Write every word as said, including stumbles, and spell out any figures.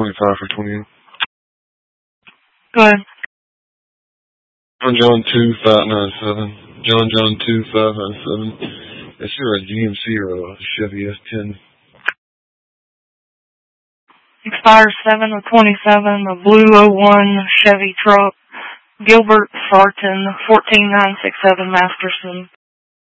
twenty-five for twenty-eight. Go ahead. John John two five nine seven. John John two five nine seven. Is there a G M C or a Chevy S ten? Expires seven of twenty-seven, a blue oh one Chevy truck. Gilbert Sarton, fourteen nine six seven Masterson.